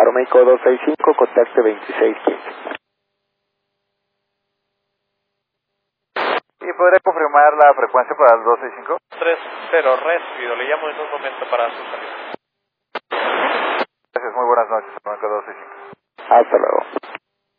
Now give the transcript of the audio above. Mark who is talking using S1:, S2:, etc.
S1: Aeroméxico 265, contacte 2615.
S2: ¿Y podría confirmar la frecuencia para el 265?
S3: 30, recibido. Le llamo en un momento para su salida.
S2: Gracias, muy buenas noches, Aeroméxico 265.
S1: Hasta luego.